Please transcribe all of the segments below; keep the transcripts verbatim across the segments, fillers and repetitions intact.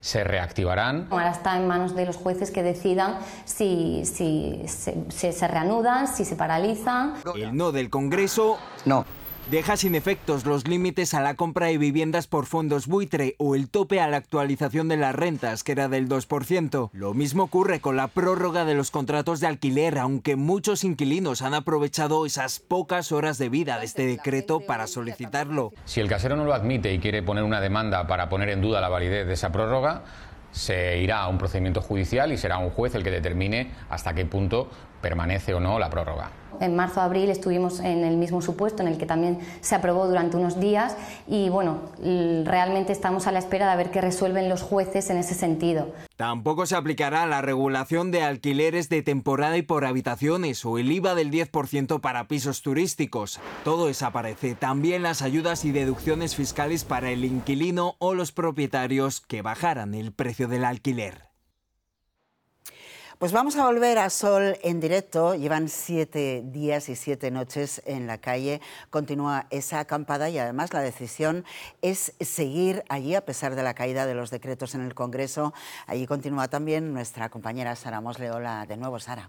Se reactivarán. Ahora está en manos de los jueces que decidan si, si, si, si se reanudan, si se paralizan. El no del Congreso no deja sin efectos los límites a la compra de viviendas por fondos buitre o el tope a la actualización de las rentas, que era del dos por ciento. Lo mismo ocurre con la prórroga de los contratos de alquiler, aunque muchos inquilinos han aprovechado esas pocas horas de vida de este decreto para solicitarlo. Si el casero no lo admite y quiere poner una demanda para poner en duda la validez de esa prórroga, se irá a un procedimiento judicial y será un juez el que determine hasta qué punto permanece o no la prórroga. En marzo-abril estuvimos en el mismo supuesto en el que también se aprobó durante unos días y bueno, realmente estamos a la espera de ver qué resuelven los jueces en ese sentido. Tampoco se aplicará la regulación de alquileres de temporada y por habitaciones o el I V A del diez por ciento para pisos turísticos. Todo desaparece. También las ayudas y deducciones fiscales para el inquilino o los propietarios que bajaran el precio del alquiler. Pues vamos a volver a Sol en directo. Llevan siete días y siete noches en la calle. Continúa esa acampada y además la decisión es seguir allí a pesar de la caída de los decretos en el Congreso. Allí continúa también nuestra compañera Sara Mosle. Hola de nuevo, Sara.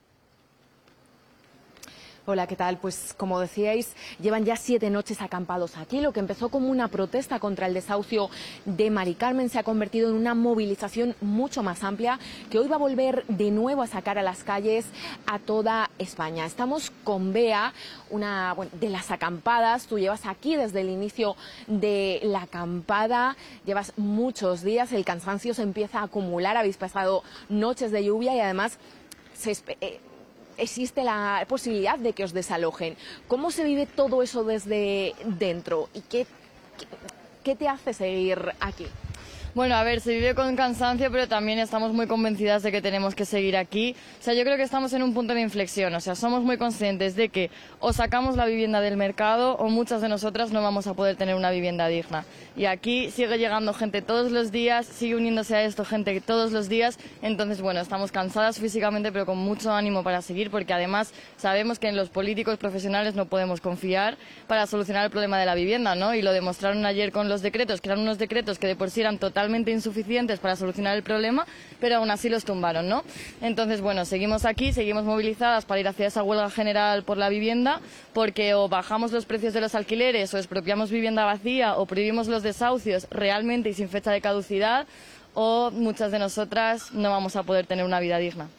Hola, ¿qué tal? Pues como decíais, llevan ya siete noches acampados aquí. Lo que empezó como una protesta contra el desahucio de Mari Carmen se ha convertido en una movilización mucho más amplia que hoy va a volver de nuevo a sacar a las calles a toda España. Estamos con Bea, una bueno, de las acampadas. Tú llevas aquí desde el inicio de la acampada, llevas muchos días, el cansancio se empieza a acumular, habéis pasado noches de lluvia y además se eh, existe la posibilidad de que os desalojen. ¿Cómo se vive todo eso desde dentro y qué, qué, qué te hace seguir aquí? Bueno, a ver, se vive con cansancio, pero también estamos muy convencidas de que tenemos que seguir aquí. O sea, yo creo que estamos en un punto de inflexión. O sea, somos muy conscientes de que o sacamos la vivienda del mercado o muchas de nosotras no vamos a poder tener una vivienda digna. Y aquí sigue llegando gente todos los días, sigue uniéndose a esto gente todos los días. Entonces, bueno, estamos cansadas físicamente, pero con mucho ánimo para seguir, porque además sabemos que en los políticos profesionales no podemos confiar para solucionar el problema de la vivienda, ¿no? Y lo demostraron ayer con los decretos, que eran unos decretos que de por sí eran totalmente insuficientes para solucionar el problema, pero aún así los tumbaron, ¿no? Entonces, bueno, seguimos aquí, seguimos movilizadas para ir hacia esa huelga general por la vivienda, porque o bajamos los precios de los alquileres, o expropiamos vivienda vacía, o prohibimos los desahucios realmente y sin fecha de caducidad, o muchas de nosotras no vamos a poder tener una vida digna.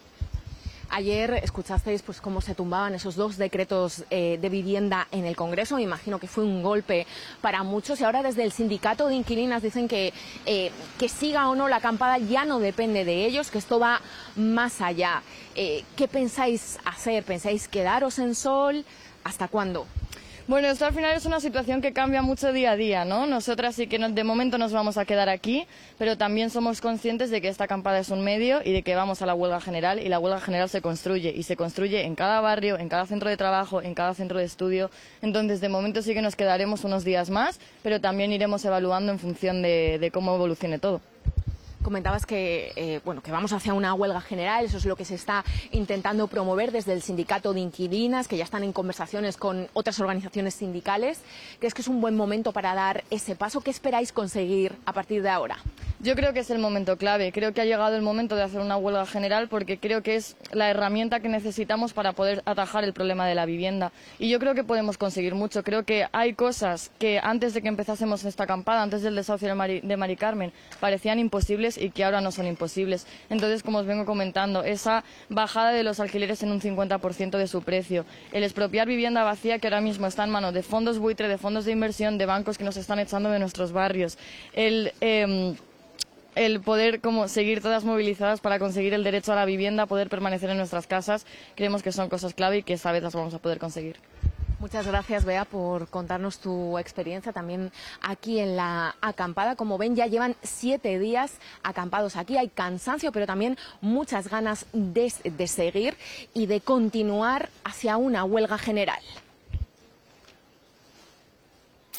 Ayer escuchasteis pues cómo se tumbaban esos dos decretos eh, de vivienda en el Congreso. Me imagino que fue un golpe para muchos y ahora desde el sindicato de inquilinas dicen que eh, que siga o no la acampada ya no depende de ellos, que esto va más allá. Eh, ¿Qué pensáis hacer? ¿Pensáis quedaros en Sol? ¿Hasta cuándo? Bueno, esto al final es una situación que cambia mucho día a día, ¿no? Nosotras sí que no, de momento nos vamos a quedar aquí, pero también somos conscientes de que esta acampada es un medio y de que vamos a la huelga general y la huelga general se construye y se construye en cada barrio, en cada centro de trabajo, en cada centro de estudio. Entonces, de momento sí que nos quedaremos unos días más, pero también iremos evaluando en función de, de cómo evolucione todo. Comentabas que, eh, bueno, que vamos hacia una huelga general, eso es lo que se está intentando promover desde el sindicato de inquilinas, que ya están en conversaciones con otras organizaciones sindicales. ¿Crees que es un buen momento para dar ese paso? ¿Qué esperáis conseguir a partir de ahora? Yo creo que es el momento clave, creo que ha llegado el momento de hacer una huelga general porque creo que es la herramienta que necesitamos para poder atajar el problema de la vivienda. Y yo creo que podemos conseguir mucho, creo que hay cosas que antes de que empezásemos esta acampada, antes del desahucio de Mari, de Mari Carmen, parecían imposibles y que ahora no son imposibles. Entonces, como os vengo comentando, esa bajada de los alquileres en un cincuenta por ciento de su precio, el expropiar vivienda vacía que ahora mismo está en manos de fondos buitre, de fondos de inversión, de bancos que nos están echando de nuestros barrios, el... Eh, el poder como seguir todas movilizadas para conseguir el derecho a la vivienda, poder permanecer en nuestras casas, creemos que son cosas clave y que esta vez las vamos a poder conseguir. Muchas gracias, Bea, por contarnos tu experiencia también aquí en la acampada. Como ven, ya llevan siete días acampados aquí. Hay cansancio, pero también muchas ganas de, de seguir y de continuar hacia una huelga general.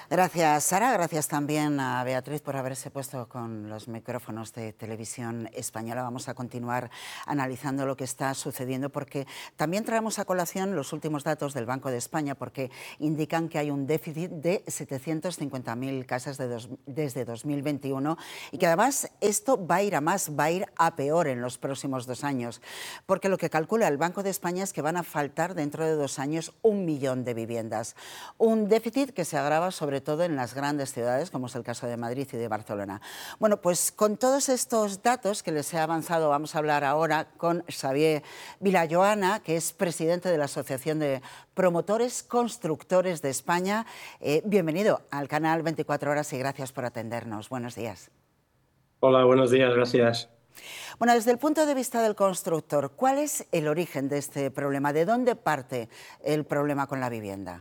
Gracias, Sara. Gracias también a Beatriz por haberse puesto con los micrófonos de Televisión Española. Vamos a continuar analizando lo que está sucediendo porque también traemos a colación los últimos datos del Banco de España porque indican que hay un déficit de setecientas cincuenta mil casas de dos, desde dos mil veintiuno y que además esto va a ir a más, va a ir a peor en los próximos dos años. Porque lo que calcula el Banco de España es que van a faltar dentro de dos años un millón de viviendas. Un déficit que se agrava sobre todo en las grandes ciudades, como es el caso de Madrid y de Barcelona. Bueno, pues con todos estos datos que les he avanzado, vamos a hablar ahora con Xavier Vilajoana, que es presidente de la Asociación de Promotores Constructores de España. Eh, bienvenido al canal veinticuatro horas y gracias por atendernos. Buenos días. Hola, buenos días, gracias. Bueno, desde el punto de vista del constructor, ¿cuál es el origen de este problema? ¿De dónde parte el problema con la vivienda?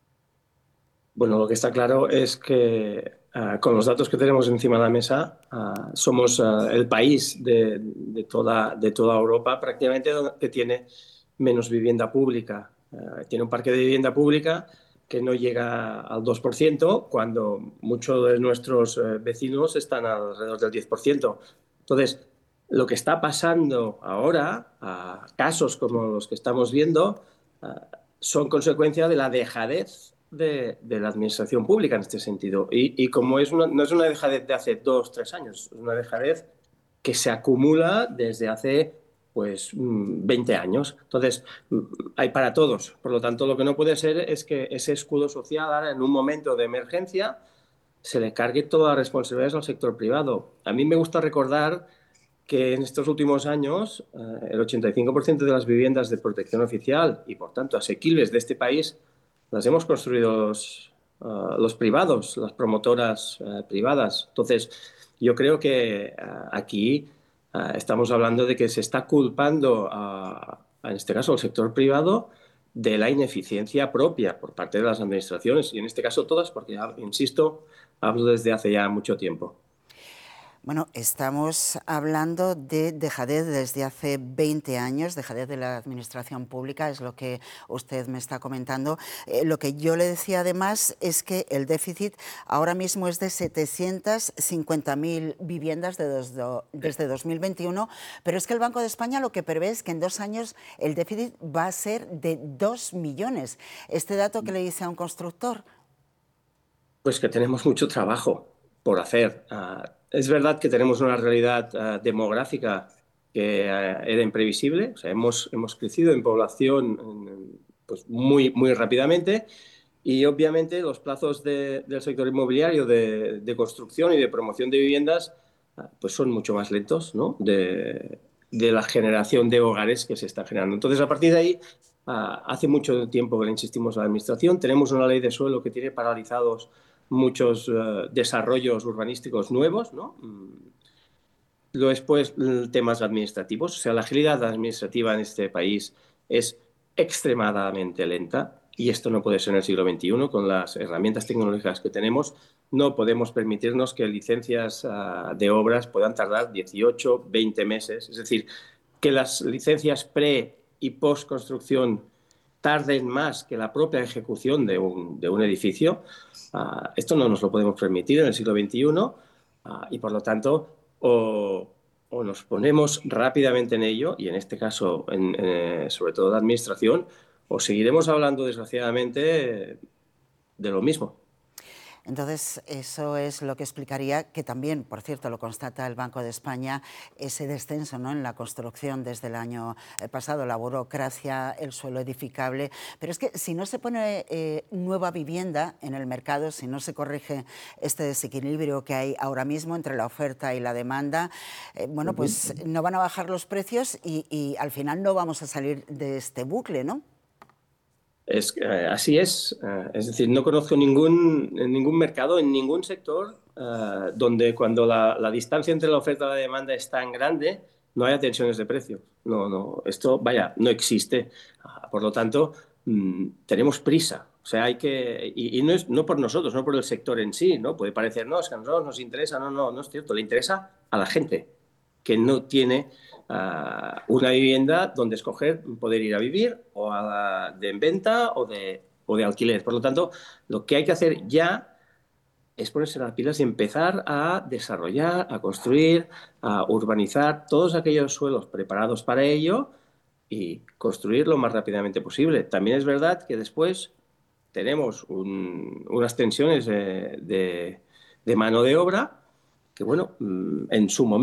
Bueno, lo que está claro es que uh, con los datos que tenemos encima de la mesa, uh, somos uh, el país de, de, toda, de toda Europa prácticamente que tiene menos vivienda pública. Uh, tiene un parque de vivienda pública que no llega al dos por ciento cuando muchos de nuestros uh, vecinos están alrededor del diez por ciento. Entonces, lo que está pasando ahora, uh, casos como los que estamos viendo, uh, son consecuencia de la dejadez De, de la administración pública en este sentido. Y, y como es una, no es una dejadez de hace dos, tres años, es una dejadez que se acumula desde hace pues veinte años. Entonces, hay para todos. Por lo tanto, lo que no puede ser es que ese escudo social ahora, en un momento de emergencia, se le cargue todas las responsabilidades al sector privado. A mí me gusta recordar que en estos últimos años eh, el ochenta y cinco por ciento de las viviendas de protección oficial y, por tanto, asequibles de este país las hemos construido los, uh, los privados, las promotoras uh, privadas. Entonces, yo creo que uh, aquí uh, estamos hablando de que se está culpando, a, a, en este caso, al sector privado de la ineficiencia propia por parte de las administraciones, y en este caso todas, porque, insisto, hablo desde hace ya mucho tiempo. Bueno, estamos hablando de dejadez desde hace veinte años, dejadez de la administración pública, es lo que usted me está comentando. Eh, lo que yo le decía además es que el déficit ahora mismo es de setecientas cincuenta mil viviendas de dos, do, desde dos mil veintiuno, pero es que el Banco de España lo que prevé es que en dos años el déficit va a ser de dos millones. ¿Este dato qué le dice a un constructor? Pues que tenemos mucho trabajo por hacer. Uh, Es verdad que tenemos una realidad uh, demográfica que uh, era imprevisible. O sea, hemos, hemos crecido en población um, pues muy, muy rápidamente y obviamente los plazos de, del sector inmobiliario de, de construcción y de promoción de viviendas uh, pues son mucho más lentos, ¿no? de, de la generación de hogares que se está generando. Entonces, a partir de ahí, uh, hace mucho tiempo que le insistimos a la Administración. Tenemos una ley de suelo que tiene paralizados muchos uh, desarrollos urbanísticos nuevos, ¿no? Luego después, temas administrativos. O sea, la agilidad administrativa en este país es extremadamente lenta y esto no puede ser en el siglo veintiuno. Con las herramientas tecnológicas que tenemos, no podemos permitirnos que licencias uh, de obras puedan tardar dieciocho, veinte meses. Es decir, que las licencias pre- y post-construcción tarden más que la propia ejecución de un, de un edificio. Uh, esto no nos lo podemos permitir en el siglo veintiuno uh, y, por lo tanto, o, o nos ponemos rápidamente en ello, y en este caso, en, en, sobre todo la Administración, o seguiremos hablando, desgraciadamente, de lo mismo. Entonces, eso es lo que explicaría que también, por cierto, lo constata el Banco de España, ese descenso, ¿no?, en la construcción desde el año pasado, la burocracia, el suelo edificable. Pero es que si no se pone eh, nueva vivienda en el mercado, si no se corrige este desequilibrio que hay ahora mismo entre la oferta y la demanda, eh, bueno, pues no van a bajar los precios y, y al final no vamos a salir de este bucle, ¿no? Es, eh, así es. Eh, es decir, no conozco ningún, ningún mercado, en ningún sector, eh, donde cuando la, la distancia entre la oferta y la demanda es tan grande, no haya tensiones de precio. No, no, esto, vaya, no existe. Uh, por lo tanto, mmm, tenemos prisa. O sea, hay que... Y, y no es no por nosotros, no por el sector en sí, ¿no? Puede parecer, no, es que a nosotros nos interesa. No, no, no es cierto. Le interesa a la gente que no tiene uh, una vivienda donde escoger poder ir a vivir, o a, de en venta o de, o de alquiler. Por lo tanto, lo que hay que hacer ya es ponerse las pilas y empezar a desarrollar, a construir, a urbanizar todos aquellos suelos preparados para ello y construir lo más rápidamente posible. También es verdad que después tenemos un, unas tensiones de, de, de mano de obra que, bueno, en su momento